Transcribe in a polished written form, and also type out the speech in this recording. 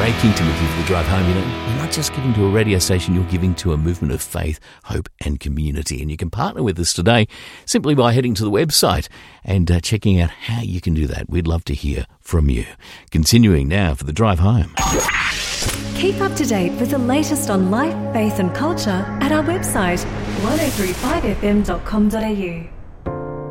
Ray Kington with you for the drive home. You know, you're not just giving to a radio station, you're giving to a movement of faith, hope and community. And you can partner with us today simply by heading to the website and checking out how you can do that. We'd love to hear from you. Continuing now for the drive home. Keep up to date with the latest on life, faith and culture at our website 1035fm.com.au.